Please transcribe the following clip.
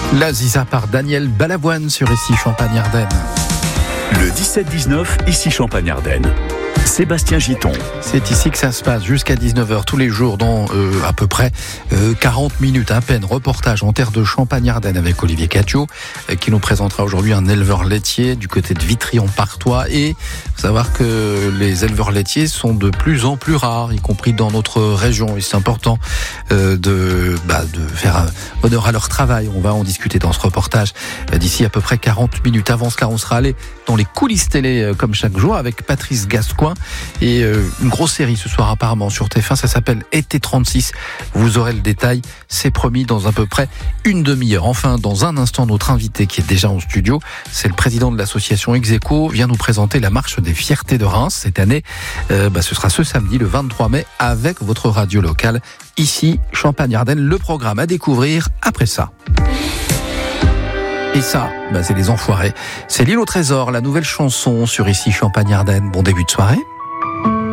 La Ziza par Daniel Balavoine sur Ici Champagne-Ardenne. Le 17-19, Ici Champagne-Ardenne. Sébastien Giton. C'est ici que ça se passe jusqu'à 19h tous les jours dans à peu près 40 minutes à peine. Reportage en terre de Champagne-Ardenne avec Olivier Caccio qui nous présentera aujourd'hui un éleveur laitier du côté de Vitry-en-Partois. Et faut savoir que les éleveurs laitiers sont de plus en plus rares, y compris dans notre région. Et c'est important de faire honneur à leur travail. On va en discuter dans ce reportage d'ici à peu près 40 minutes. Avant cela, on sera allé dans les coulisses télé comme chaque jour avec Patrice Gascoin. Et une grosse série ce soir apparemment sur TF1, ça s'appelle Été 36. Vous aurez le détail, c'est promis dans à peu près une demi-heure. Enfin, dans un instant, notre invité qui est déjà en studio, c'est le président de l'association Execo, vient nous présenter la marche des fiertés de Reims. Cette année, ce sera ce samedi, le 23 mai, avec votre radio locale, ici, Champagne-Ardenne. Le programme à découvrir après ça. Et ça, c'est les Enfoirés. C'est l'île au trésor, la nouvelle chanson sur Ici Champagne-Ardenne. Bon début de soirée.